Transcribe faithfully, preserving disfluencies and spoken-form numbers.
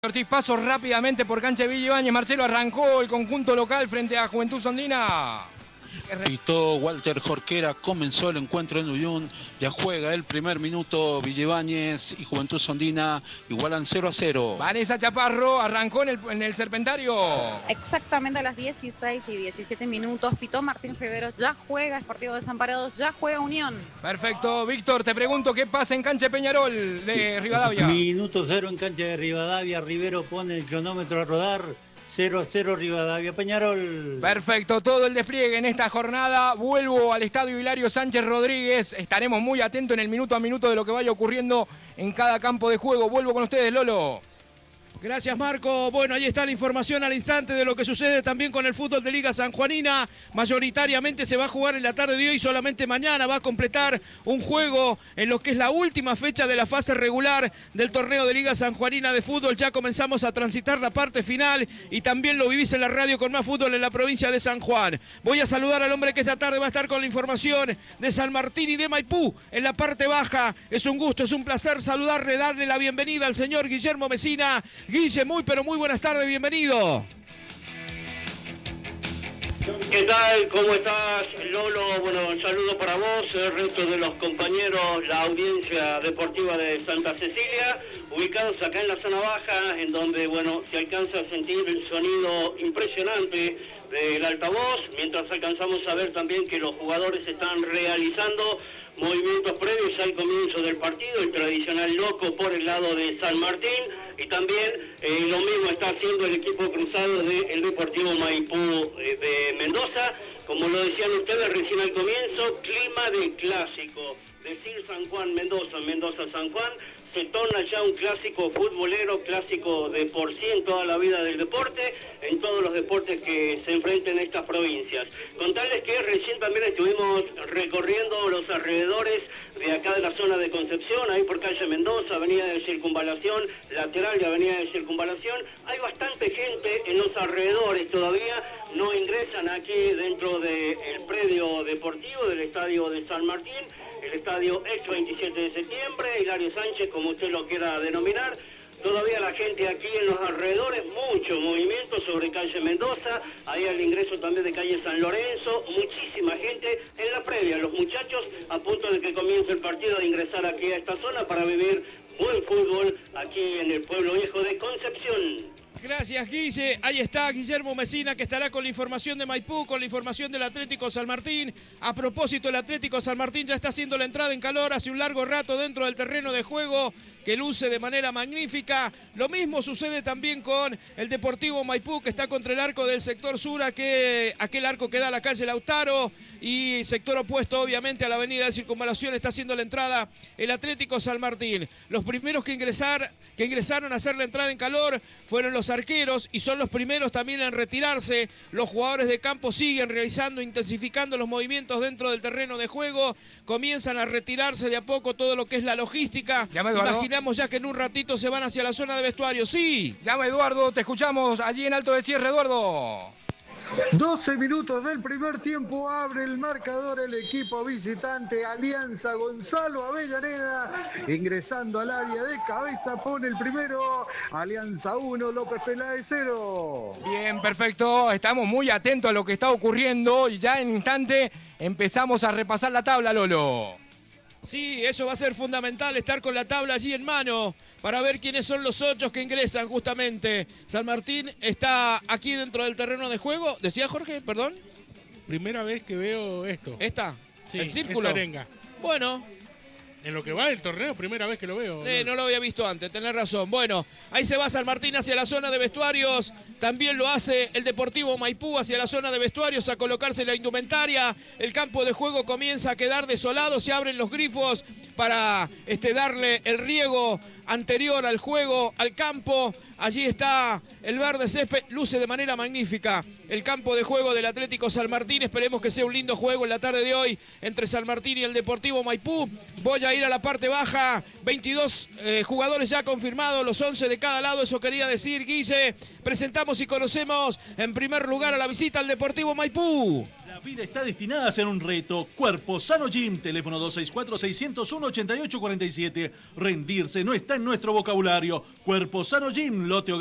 Ortiz, paso rápidamente por cancha de Villa Ibáñez. Marcelo, arrancó el conjunto local frente a Juventud Sondina. Pitó Walter Jorquera, comenzó el encuentro en Uyún, ya juega el primer minuto Villa Ibáñez y Juventud Sondina igualan cero a cero. Vanessa Chaparro arrancó en el, en el Serpentario. Exactamente a las dieciséis y diecisiete minutos, pitó Martín Riveros, ya juega Sportivo Desamparados, ya juega Unión. Perfecto, Víctor, te pregunto qué pasa en cancha de Peñarol de Rivadavia. Minuto cero en cancha de Rivadavia, Rivero pone el cronómetro a rodar. cero a cero Rivadavia Peñarol. Perfecto, todo el despliegue en esta jornada. Vuelvo al estadio Hilario Sánchez Rodríguez. Estaremos muy atentos en el minuto a minuto de lo que vaya ocurriendo en cada campo de juego. Vuelvo con ustedes, Lolo. Gracias, Marco. Bueno, ahí está la información al instante de lo que sucede también con el fútbol de Liga Sanjuanina. Mayoritariamente se va a jugar en la tarde de hoy, solamente mañana va a completar un juego en lo que es la última fecha de la fase regular del torneo de Liga Sanjuanina de fútbol. Ya comenzamos a transitar la parte final y también lo vivís en la radio con más fútbol en la provincia de San Juan. Voy a saludar al hombre que esta tarde va a estar con la información de San Martín y de Maipú en la parte baja. Es un gusto, es un placer saludarle, darle la bienvenida al señor Guillermo Mesina. Guille, muy pero muy buenas tardes, bienvenido. ¿Qué tal? ¿Cómo estás, Lolo? Bueno, un saludo para vos, el resto de los compañeros, la audiencia deportiva de Santa Cecilia, ubicados acá en la zona baja, en donde, bueno, se alcanza a sentir el sonido impresionante del altavoz, mientras alcanzamos a ver también que los jugadores están realizando movimientos previos al comienzo del partido, el tradicional loco por el lado de San Martín, y también eh, lo mismo está haciendo el equipo cruzado del Deportivo Maipú eh, de Mendoza. Como lo decían ustedes recién al comienzo, clima de clásico. Decir San Juan, Mendoza, Mendoza, San Juan, se torna ya un clásico futbolero, clásico de por sí en toda la vida del deporte, en todos los deportes que se enfrenten en estas provincias. Contarles que recién también estuvimos recorriendo los alrededores de acá de la zona de Concepción, ahí por calle Mendoza, avenida de Circunvalación, lateral de avenida de Circunvalación. Hay bastante gente en los alrededores todavía, no ingresan aquí dentro del predio deportivo del estadio de San Martín, el estadio ex veintisiete de septiembre, Hilario Sánchez, como usted lo quiera denominar. Todavía la gente aquí en los alrededores, mucho movimiento sobre calle Mendoza, ahí al ingreso también de calle San Lorenzo, muchísima gente en la previa, los muchachos a punto de que comience el partido de ingresar aquí a esta zona para vivir buen fútbol aquí en el pueblo viejo de Concepción. Gracias, Guille. Ahí está Guillermo Mesina, que estará con la información de Maipú, con la información del Atlético San Martín. A propósito, el Atlético San Martín ya está haciendo la entrada en calor hace un largo rato dentro del terreno de juego, que luce de manera magnífica. Lo mismo sucede también con el Deportivo Maipú, que está contra el arco del sector sur, que aquel arco que da a la calle Lautaro, y sector opuesto, obviamente, a la avenida de Circunvalación, está haciendo la entrada el Atlético San Martín. Los primeros que, ingresar, que ingresaron a hacer la entrada en calor fueron los arqueros y son los primeros también en retirarse. Los jugadores de campo siguen realizando, intensificando los movimientos dentro del terreno de juego. Comienzan a retirarse de a poco todo lo que es la logística. Imaginamos ya que en un ratito se van hacia la zona de vestuario. Sí. Llama Eduardo, te escuchamos allí en Alto de Cierre, Eduardo. doce minutos del primer tiempo, abre el marcador el equipo visitante Alianza. Gonzalo Avellaneda ingresando al área de cabeza, pone el primero. Alianza uno, López Peláez cero. Bien, perfecto, estamos muy atentos a lo que está ocurriendo y ya en instante empezamos a repasar la tabla, Lolo. Sí, eso va a ser fundamental, estar con la tabla allí en mano para ver quiénes son los ocho que ingresan justamente. San Martín está aquí dentro del terreno de juego. ¿Decía Jorge, perdón? Primera vez que veo esto. ¿Esta? Sí, ¿el círculo? esa arenga. Bueno. En lo que va del torneo, primera vez que lo veo. Eh, no lo había visto antes, tenés razón. Bueno, ahí se va San Martín hacia la zona de vestuarios. También lo hace el Deportivo Maipú hacia la zona de vestuarios a colocarse la indumentaria. El campo de juego comienza a quedar desolado. Se abren los grifos para este, darle el riego anterior al juego, al campo. Allí está el verde césped, luce de manera magnífica el campo de juego del Atlético San Martín. Esperemos que sea un lindo juego en la tarde de hoy entre San Martín y el Deportivo Maipú. Voy a ir a la parte baja, veintidós eh, jugadores ya confirmados, los once de cada lado, eso quería decir, Guille. Presentamos y conocemos en primer lugar a la visita al Deportivo Maipú. La vida está destinada a ser un reto. Cuerpo Sano Gym, teléfono dos seis cuatro, seis cero uno, ocho ocho cuatro siete. Rendirse no está en nuestro vocabulario. Cuerpo Sano Gym, lote